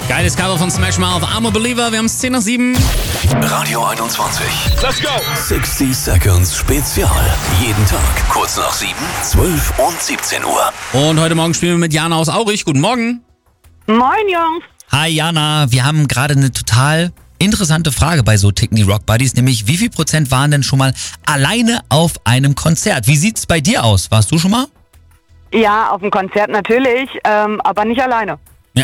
Geiles Cover von Smash Mouth, I'm a Believer. Wir haben es 10 nach 7. Radio 21. Let's go! 60 Seconds Spezial. Jeden Tag kurz nach 7, 12 und 17 Uhr. Und heute Morgen spielen wir mit Jana aus Aurich. Guten Morgen. Moin, Jungs. Hi Jana, wir haben gerade eine total interessante Frage bei so ticken die Rock Buddies, nämlich wie viel % waren denn schon mal alleine auf einem Konzert? Wie sieht's bei dir aus? Warst du schon mal? Ja, auf dem Konzert natürlich, aber nicht alleine. Ja.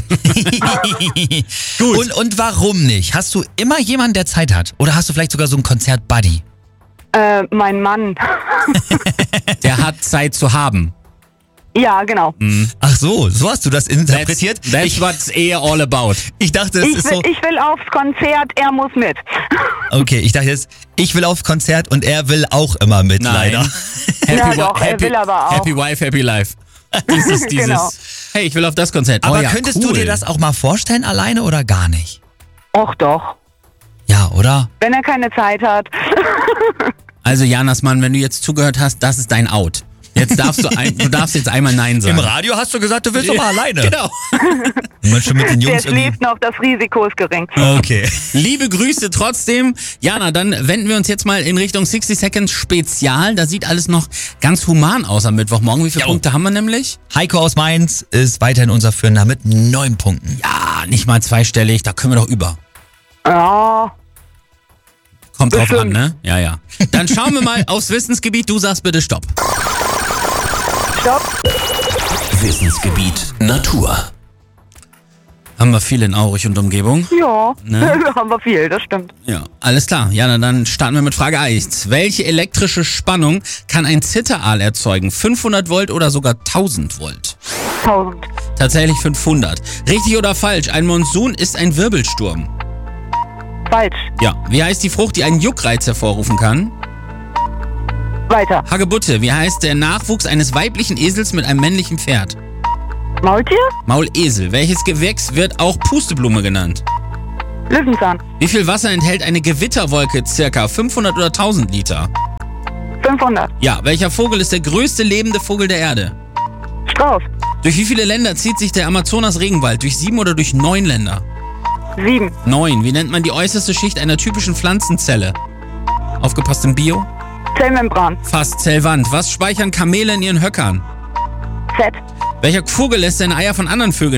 Gut. Und warum nicht? Hast du immer jemanden, der Zeit hat? Oder hast du vielleicht sogar so einen Konzert-Buddy? Mein Mann. Der hat Zeit zu haben. Ja, genau. Ach so hast du das interpretiert? That's what's all about. Ich dachte, es ist so... Ich will aufs Konzert, er muss mit. Okay, ich dachte jetzt, ich will aufs Konzert und er will auch immer mit, Nein. leider. Ja, doch, er will aber auch. Happy Wife, Happy Life. Dieses, Genau. hey, ich will auf das Konzert. Aber oh, ja, könntest cool. du dir das auch mal vorstellen, alleine oder gar nicht? Och doch, Ja, oder? wenn er keine Zeit hat. Also Janas Mann, wenn du jetzt zugehört hast, das ist dein Out. Jetzt darfst du darfst jetzt einmal Nein sagen. Im Radio hast du gesagt, du willst doch mal alleine. Genau. Und schon mit den Der Jungs schläft noch, das Risiko ist gering. Okay. Liebe Grüße trotzdem. Jana, dann wenden wir uns jetzt mal in Richtung 60 Seconds Spezial. Da sieht alles noch ganz human aus am Mittwochmorgen. Wie viele Punkte haben wir nämlich? Heiko aus Mainz ist weiterhin unser Führender mit 9 Punkten. Ja, nicht mal zweistellig. Da können wir doch über. Ja, Kommt drauf an, Bestimmt. ne? Ja, ja. Dann schauen wir mal aufs Wissensgebiet. Du sagst bitte Stopp. stopp. Wissensgebiet Natur. Haben wir viel in Aurich und Umgebung? Ja, Ne? haben wir viel, das stimmt. Ja, alles klar. Jana, dann starten wir mit Frage 1. Welche elektrische Spannung kann ein Zitteraal erzeugen? 500 Volt oder sogar 1000 Volt? 1000. Tatsächlich 500. Richtig oder falsch? Ein Monsun ist ein Wirbelsturm. Falsch. Ja. Wie heißt die Frucht, die einen Juckreiz hervorrufen kann? Weiter. Hagebutte. Wie heißt der Nachwuchs eines weiblichen Esels mit einem männlichen Pferd? Maultier? Maulesel. Welches Gewächs wird auch Pusteblume genannt? Löwenzahn. Wie viel Wasser enthält eine Gewitterwolke? Circa 500 oder 1000 Liter? 500. Ja. Welcher Vogel ist der größte lebende Vogel der Erde? Strauß. Durch wie viele Länder zieht sich der Amazonas-Regenwald? Durch 7 oder durch 9 Länder? 7. 9. Wie nennt man die äußerste Schicht einer typischen Pflanzenzelle? Aufgepasst im Bio? Zellmembran. Fast Zellwand. Was speichern Kamele in ihren Höckern? Z. Welcher Vogel lässt seine Eier von anderen Vögeln